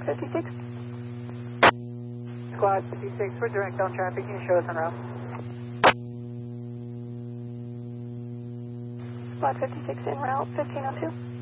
56. Squad 56, we're direct on traffic. Can you show us en route? Squad 56 en route, 1502.